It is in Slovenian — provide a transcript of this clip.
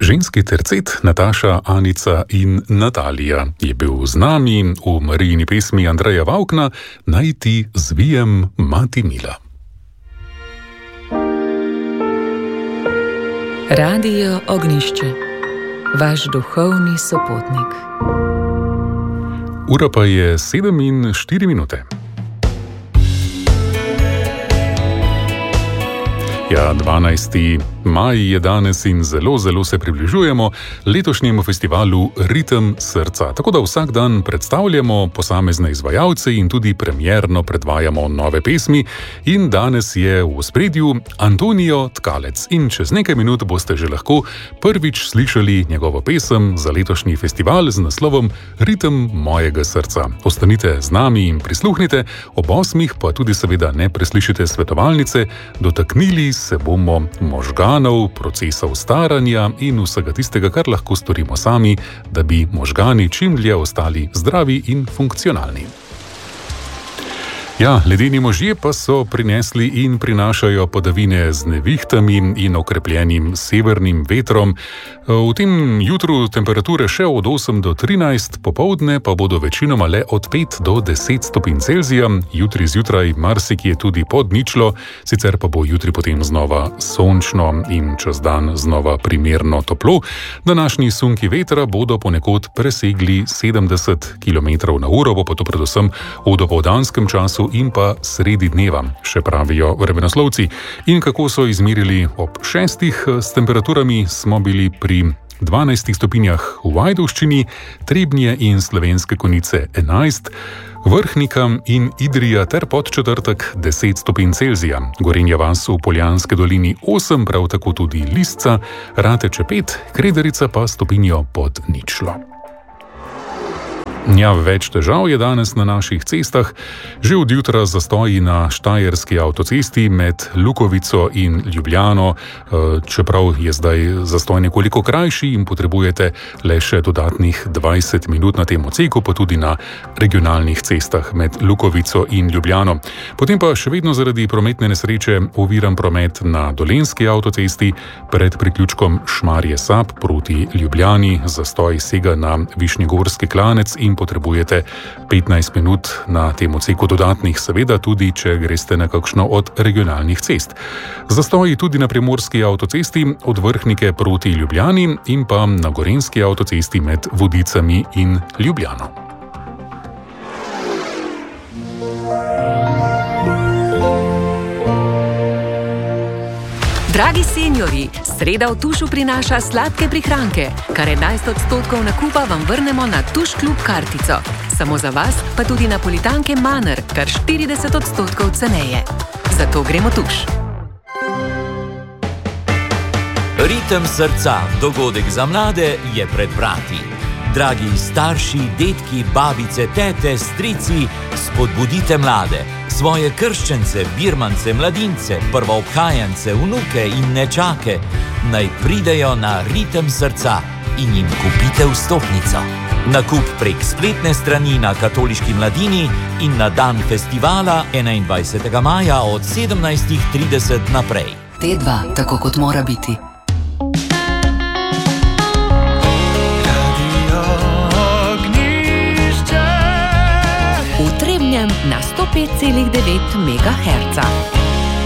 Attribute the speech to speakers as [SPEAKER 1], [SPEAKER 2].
[SPEAKER 1] Ženski tercet Nataša, Anica in Natalija je bil z nami v Marijini pesmi Andreja Vavkna Naj ti zvijem, mati mila.
[SPEAKER 2] Radio Ognjišče, vaš duhovni sopotnik.
[SPEAKER 1] Ura pa je 7:04. Ja, 12. maj je danes in zelo se približujemo letošnjemu festivalu Ritem srca. Tako da vsak dan predstavljamo posamezne izvajalce in tudi premierno predvajamo nove pesmi. In danes je v ospredju Antonijo Tkalec. In čez nekaj minut boste že lahko prvič slišali njegovo pesem za letošnji festival z naslovom Ritem mojega srca. Ostanite z nami in prisluhnite, ob 8 pa tudi seveda ne preslišite svetovalnice, dotaknili se bomo možganov, procesov staranja in vsega tistega, kar lahko storimo sami, da bi možgani čim dlje ostali zdravi in funkcionalni. Ja, ledeni možje pa so prinesli in prinašajo padavine z nevihtami in okrepljenim severnim vetrom. V tem jutru temperature še od 8 do 13, popoldne pa bodo večinoma le od 5 do 10 stopinj Celzija. Jutri zjutraj marsikje tudi pod ničlo, sicer pa bo jutri potem znova sončno in čez dan znova primerno toplo. Današnji sunki vetra bodo ponekod presegli 70 km/h, bo pa to predvsem v dopoldanskem času in pa sredi dneva, še pravijo vremenoslovci. In kako so izmerili ob 6 s temperaturami, smo bili pri 12 stopinjah v Ajdovščini, Trebnje in Slovenske Konjice 11, Vrhnika in Idrija ter Podčetrtek 10 stopinj Celzija, Gorenja vas v Poljanske dolini 8, prav tako tudi Lisca, Rateče 5, Krederica pa stopinjo pod ničlo. Ja, več težav je danes na naših cestah. Že od jutra zastoji na štajerski avtocesti med Lukovico in Ljubljano, čeprav je zdaj zastoj nekoliko krajši in potrebujete le še dodatnih 20 minut na tem odseku, pa tudi na regionalnih cestah med Lukovico in Ljubljano. Potem pa še vedno zaradi prometne nesreče oviran promet na Dolenjski avtocesti pred priključkom Šmarje-Sap proti Ljubljani. Zastoj sega na Višnjegorski klanec in potrebujete 15 minut na tem odseku dodatnih, seveda tudi, če greste na kakšno od regionalnih cest. Zastoji tudi na Primorski avtocesti od Vrhnike proti Ljubljani in pa na Gorenjski avtocesti med Vodicami in Ljubljano.
[SPEAKER 2] Dragi seniorji, sreda v Tušu prinaša sladke prihranke. Kar 11% nakupa vam vrnemo na Tuš klub kartico. Samo za vas pa tudi napolitanke Manner, kar 40% ceneje. Zato gremo Tuš.
[SPEAKER 3] Ritem srca, dogodek za mlade, je pred vrati. Dragi starši, detki, babice, tete, strici, spodbudite mlade. Svoje krščence, birmance, mladince, prvoobhajance, vnuke in nečake naj pridejo na Ritem srca in jim kupite vstopnico. Nakup prek spletne strani na Katoliški mladini in na dan festivala 21. maja od 17:30 naprej.
[SPEAKER 2] T2, tako kot mora biti. Na 105,9 MHz.